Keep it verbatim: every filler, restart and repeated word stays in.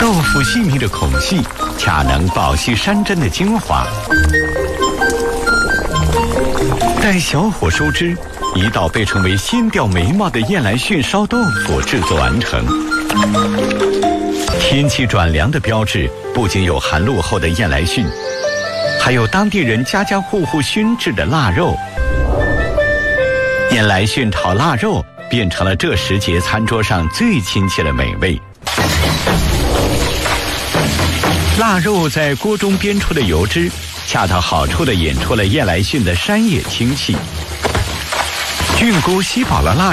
豆腐细密的孔隙，恰能保析山珍的精华。待小火收汁，一道被称为先掉眉毛的燕来蕈烧豆腐制作完成。天气转凉的标志，不仅有寒露后的燕来蕈，还有当地人家家户户熏制的腊肉。燕来蕈炒腊肉变成了这时节餐桌上最亲切的美味。腊肉在锅中煸出的油脂，恰到好处地引出了燕来蕈的山野清气。菌菇吸饱了腊